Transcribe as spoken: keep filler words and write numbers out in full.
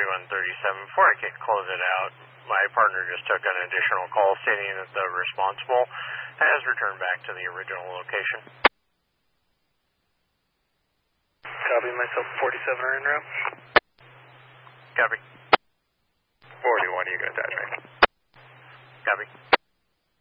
forty-one thirty-seven. Before I could close it out, my partner just took an additional call stating that the responsible has returned back to the original location. Copy, myself forty-seven are en route. Copy. forty-one, you can attach me. Copy.